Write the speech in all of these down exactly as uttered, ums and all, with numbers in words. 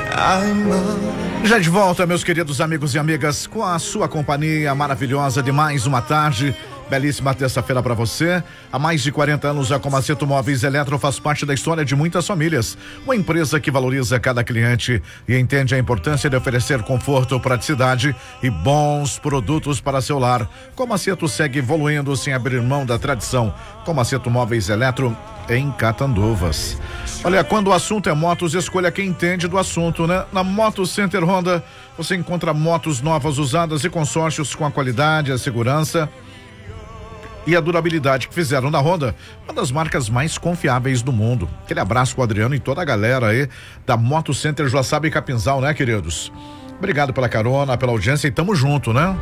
Já de volta, meus queridos amigos e amigas, com a sua companhia maravilhosa de mais uma tarde. Belíssima terça-feira para você. Há mais de quarenta anos, a Comaceto Móveis Eletro faz parte da história de muitas famílias. Uma empresa que valoriza cada cliente e entende a importância de oferecer conforto, praticidade e bons produtos para seu lar. Comaceto segue evoluindo sem abrir mão da tradição. Comaceto Móveis Eletro em Catanduvas. Olha, quando o assunto é motos, escolha quem entende do assunto, né? Na Moto Center Honda, você encontra motos novas, usadas e consórcios com a qualidade, a segurança e a durabilidade que fizeram da Honda uma das marcas mais confiáveis do mundo. Aquele abraço com o Adriano e toda a galera aí da Moto Center Joaçaba e Capinzal, né, queridos? Obrigado pela carona, pela audiência e tamo junto, né?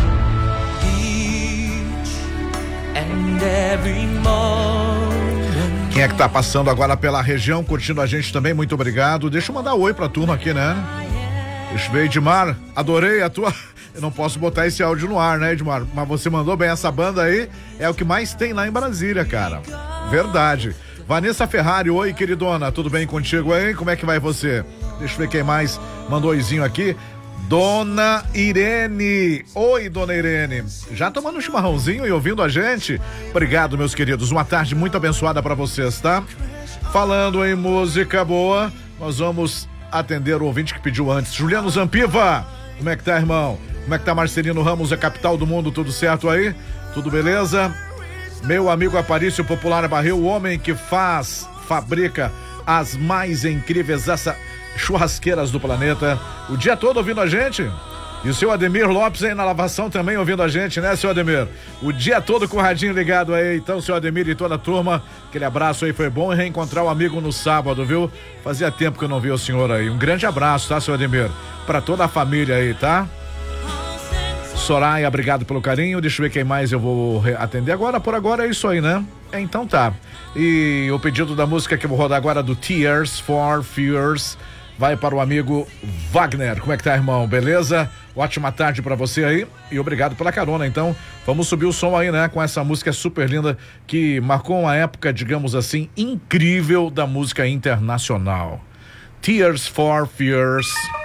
Quem é que tá passando agora pela região, curtindo a gente também, muito obrigado. Deixa eu mandar um oi pra turma aqui, né? Deixa eu ver, Edmar, adorei a tua... Eu não posso botar esse áudio no ar, né, Edmar? Mas você mandou bem, essa banda aí é o que mais tem lá em Brasília, cara. Verdade. Vanessa Ferrari, oi, queridona, tudo bem contigo aí? Como é que vai você? Deixa eu ver quem mais mandou oizinho aqui. Dona Irene, oi, Dona Irene, já tomando um chimarrãozinho e ouvindo a gente? Obrigado, meus queridos, uma tarde muito abençoada pra vocês, tá? Falando em música boa, nós vamos atender o ouvinte que pediu antes. Juliano Zampiva, como é que tá, irmão? Como é que tá Marcelino Ramos, a capital do mundo, tudo certo aí? Tudo beleza? Meu amigo Aparício Popular Barril, o homem que faz, fabrica as mais incríveis essa churrasqueiras do planeta, o dia todo ouvindo a gente. E o seu Ademir Lopes aí na lavação também ouvindo a gente, né, seu Ademir? O dia todo com o radinho ligado aí. Então, seu Ademir e toda a turma, aquele abraço aí, foi bom reencontrar o amigo no sábado, viu? Fazia tempo que eu não vi o senhor aí. Um grande abraço, tá, seu Ademir? Pra toda a família aí, tá? Soraya, obrigado pelo carinho. Deixa eu ver quem mais eu vou atender agora. Por agora é isso aí, né? É, então tá. E o pedido da música que eu vou rodar agora do Tears for Fears vai para o amigo Wagner. Como é que tá, irmão? Beleza? Ótima tarde pra você aí e obrigado pela carona. Então, vamos subir o som aí, né? Com essa música super linda que marcou uma época, digamos assim, incrível da música internacional. Tears for Fears.